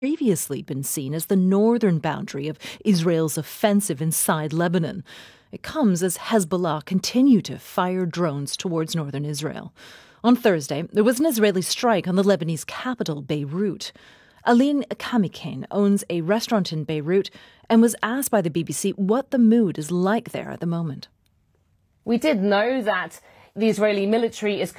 previously been seen as the northern boundary of Israel's offensive inside Lebanon. It comes as Hezbollah continue to fire drones towards northern Israel. On Thursday, there was an Israeli strike on the Lebanese capital, Beirut. Aline Kamikain owns a restaurant in Beirut and was asked by the BBC what the mood is like there at the moment. We did know that the Israeli military is